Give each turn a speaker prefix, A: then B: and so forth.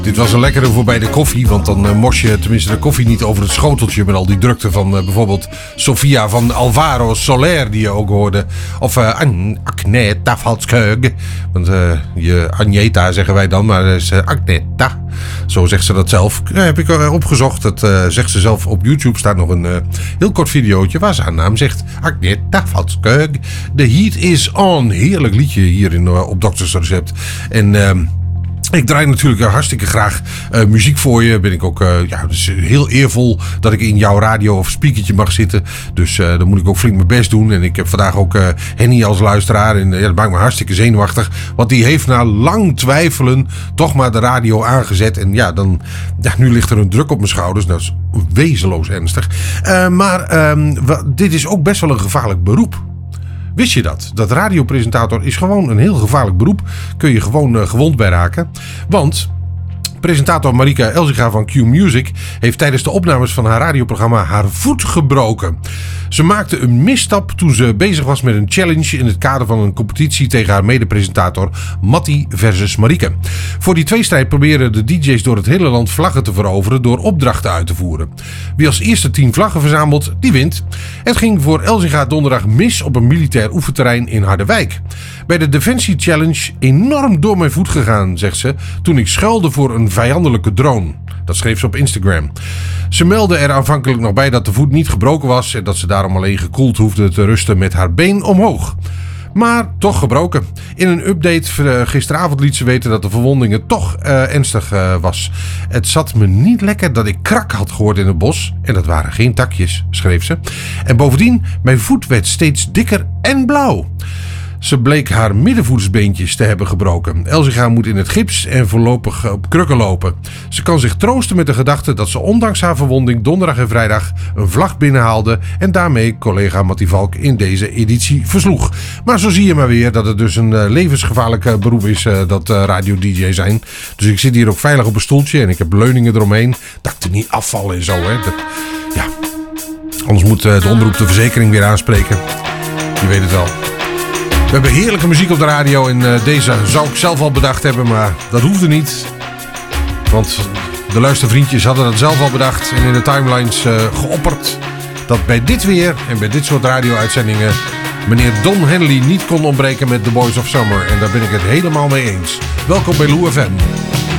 A: Dit was een lekkere voorbij de koffie, want dan mors je tenminste de koffie niet over het schoteltje met al die drukte van bijvoorbeeld Sofia van Alvaro Soler die je ook hoorde. Of Agneta Valskeug. Want Agneta zeggen wij dan, maar is Agneta. Zo zegt ze dat zelf. Heb ik opgezocht. Dat zegt ze zelf op YouTube. Staat nog een heel kort videootje waar ze haar naam zegt. Agneta Valskeug. The Heat is On. Heerlijk liedje hier op Doctors Recept. En ik draai natuurlijk hartstikke graag muziek voor je. Ben ik ook dus heel eervol dat ik in jouw radio of speakertje mag zitten. Dus dan moet ik ook flink mijn best doen. En ik heb vandaag ook Henny als luisteraar. En dat maakt me hartstikke zenuwachtig. Want die heeft na lang twijfelen toch maar de radio aangezet. En nu ligt er een druk op mijn schouders. Dat is wezenloos ernstig. Maar dit is ook best wel een gevaarlijk beroep. Wist je dat? Dat radiopresentator is gewoon een heel gevaarlijk beroep. Kun je gewoon gewond bij raken. Want presentator Marika Elzinga van Q Music heeft tijdens de opnames van haar radioprogramma haar voet gebroken. Ze maakte een misstap toen ze bezig was met een challenge in het kader van een competitie tegen haar medepresentator Matti versus Marika. Voor die tweestrijd proberen de DJ's door het hele land vlaggen te veroveren door opdrachten uit te voeren. Wie als eerste 10 vlaggen verzamelt, die wint. Het ging voor Elzinga donderdag mis op een militair oefenterrein in Harderwijk. Bij de Defensie Challenge enorm door mijn voet gegaan, zegt ze, toen ik schuilde voor een vijandelijke drone. Dat schreef ze op Instagram. Ze meldde er aanvankelijk nog bij dat de voet niet gebroken was en dat ze daarom alleen gekoeld hoefde te rusten met haar been omhoog. Maar toch gebroken. In een update gisteravond liet ze weten dat de verwondingen toch ernstig was. Het zat me niet lekker dat ik krak had gehoord in het bos. En dat waren geen takjes, schreef ze. En bovendien, mijn voet werd steeds dikker en blauw. Ze bleek haar middenvoetsbeentjes te hebben gebroken. Elzinga moet in het gips en voorlopig op krukken lopen. Ze kan zich troosten met de gedachte dat ze ondanks haar verwonding donderdag en vrijdag een vlag binnenhaalde en daarmee collega Matti Valk in deze editie versloeg. Maar zo zie je maar weer dat het dus een levensgevaarlijk beroep is, dat radio-dj zijn. Dus ik zit hier ook veilig op een stoeltje en ik heb leuningen eromheen. Dat ik er niet afval en zo. Hè. Anders moet de omroep de verzekering weer aanspreken. Je weet het wel. We hebben heerlijke muziek op de radio en deze zou ik zelf al bedacht hebben, maar dat hoefde niet. Want de luistervriendjes hadden dat zelf al bedacht en in de timelines geopperd dat bij dit weer en bij dit soort radio-uitzendingen meneer Don Henley niet kon ontbreken met The Boys of Summer. En daar ben ik het helemaal mee eens. Welkom bij Lou FM.